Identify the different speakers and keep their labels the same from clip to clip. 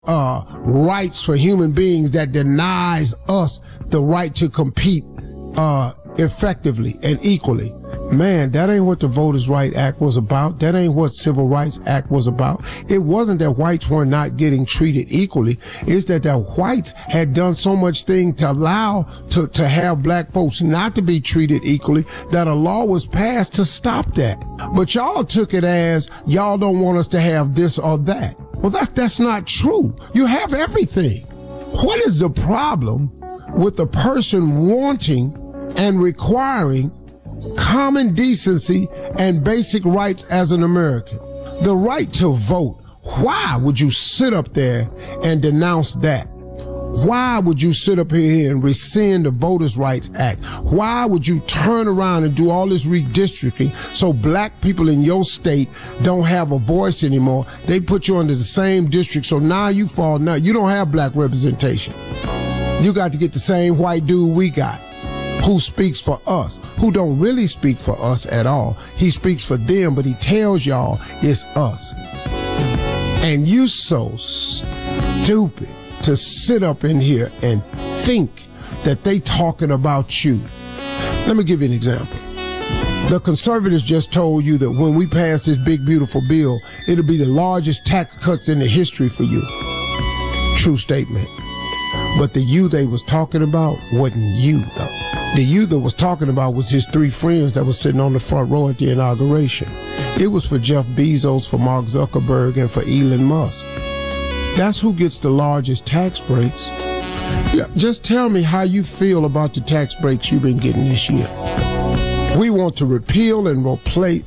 Speaker 1: rights for human beings that denies us the right to compete effectively and equally. Man, that ain't what the Voters' Right Act was about. That ain't what Civil Rights Act was about. It wasn't that whites were not getting treated equally. It's that the whites had done so much thing to allow to have black folks not to be treated equally that a law was passed to stop that. But y'all took it as y'all don't want us to have this or that. Well, that's not true. You have everything. What is the problem with the person wanting and requiring common decency and basic rights as an American? The right to vote. Why would you sit up there and denounce that? Why would you sit up here and rescind the Voters' Rights Act? Why would you turn around and do all this redistricting so black people in your state don't have a voice anymore? They put you under the same district, so now you fall now. You don't have black representation. You got to get the same white dude we got, who speaks for us, who don't really speak for us at all. He speaks for them, but he tells y'all it's us. And you so stupid to sit up in here and think that they talking about you. Let me give you an example. The conservatives just told you that when we pass this big, beautiful bill, it'll be the largest tax cuts in the history for you. True statement. But the you they was talking about wasn't you, though. The you that was talking about was his three friends that was sitting on the front row at the inauguration. It was for Jeff Bezos, for Mark Zuckerberg, and for Elon Musk. That's who gets the largest tax breaks. Yeah, just tell me how you feel about the tax breaks you've been getting this year. We want to repeal and replace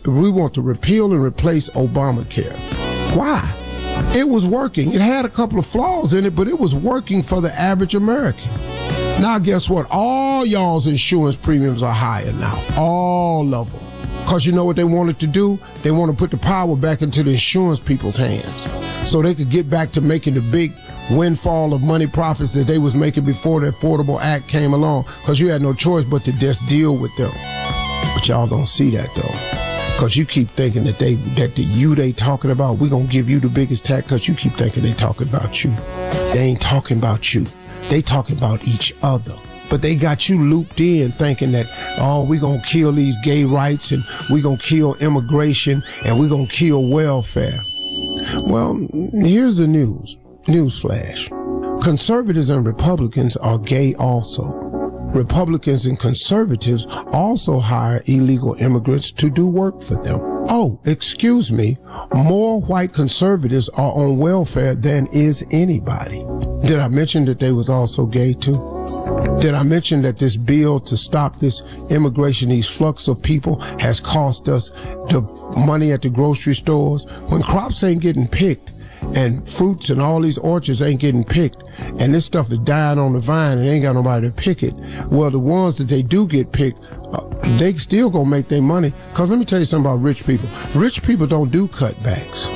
Speaker 1: Obamacare. Why? It was working. It had a couple of flaws in it, but it was working for the average American. Now, guess what? All y'all's insurance premiums are higher now. All of them. Because you know what they wanted to do? They want to put the power back into the insurance people's hands so they could get back to making the big windfall of money profits that they was making before the Affordable Act came along, because you had no choice but to just deal with them. But y'all don't see that, though, because you keep thinking that the you they talking about, we gonna give you the biggest tax cuts. You keep thinking they talking about you. They ain't talking about you. They talking about each other. But they got you looped in thinking that, oh, we gonna kill these gay rights and we gonna kill immigration and we gonna kill welfare. Well, here's the newsflash. Conservatives and Republicans are gay also. Republicans and conservatives also hire illegal immigrants to do work for them. Oh, excuse me, more white conservatives are on welfare than is anybody. Did I mention that they was also gay too? Did I mention that this bill to stop this immigration, these flux of people, has cost us the money at the grocery stores? When crops ain't getting picked and fruits and all these orchards ain't getting picked and this stuff is dying on the vine and ain't got nobody to pick it, well, the ones that they do get picked, they still gonna make their money. Because let me tell you something about rich people. Rich people don't do cutbacks.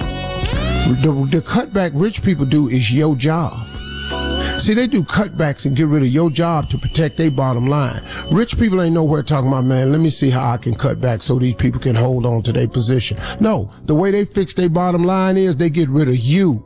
Speaker 1: The cutback rich people do is your job. See, they do cutbacks and get rid of your job to protect their bottom line. Rich people ain't nowhere talking about, man, let me see how I can cut back so these people can hold on to their position. No, the way they fix their bottom line is they get rid of you.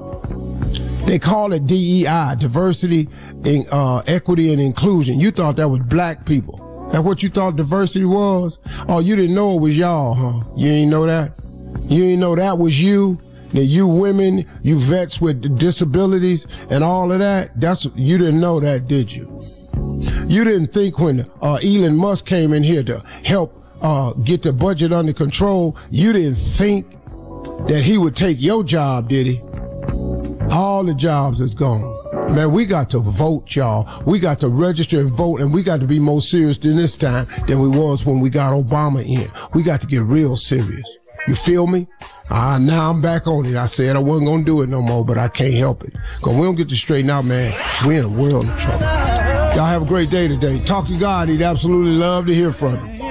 Speaker 1: They call it DEI, diversity, equity, and inclusion. You thought that was black people. That's what you thought diversity was? Oh, you didn't know it was y'all, huh? You ain't know that? You ain't know that was you? That you women, you vets with disabilities and all of that, you didn't know that, did you? You didn't think when Elon Musk came in here to help get the budget under control, you didn't think that he would take your job, did he? All the jobs is gone. Man, we got to vote, y'all. We got to register and vote, and we got to be more serious this time than we was when we got Obama in. We got to get real serious. You feel me? Now I'm back on it. I said I wasn't going to do it no more, but I can't help it. Because we don't get to straighten out, man, we're in a world of trouble. Y'all have a great day today. Talk to God. He'd absolutely love to hear from you.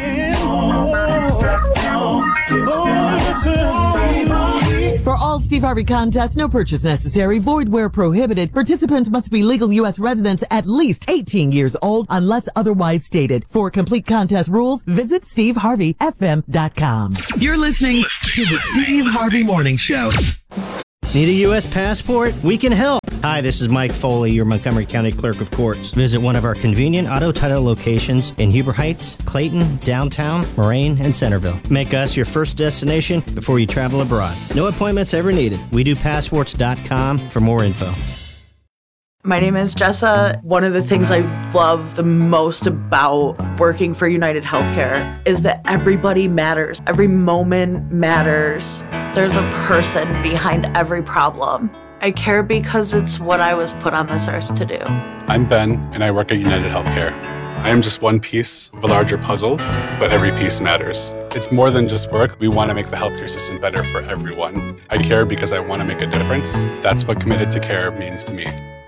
Speaker 2: For all Steve Harvey contests, no purchase necessary, void where prohibited. Participants must be legal U.S. residents at least 18 years old unless otherwise stated. For complete contest rules, visit SteveHarveyFM.com.
Speaker 3: You're listening to the Steve Harvey Morning Show. Need a U.S. passport? We can help. Hi, this is Mike Foley, your Montgomery County Clerk of Courts. Visit one of our convenient auto title locations in Huber Heights, Clayton, downtown, Moraine, and Centerville. Make us your first destination before you travel abroad. No appointments ever needed. We do passports.com for more info.
Speaker 4: My name is Jessa. One of the things I love the most about working for United Healthcare is that everybody matters. Every moment matters. There's a person behind every problem. I care because it's what I was put on this earth to do.
Speaker 5: I'm Ben, and I work at United Healthcare. I am just one piece of a larger puzzle, but every piece matters. It's more than just work. We want to make the healthcare system better for everyone. I care because I want to make a difference. That's what committed to care means to me.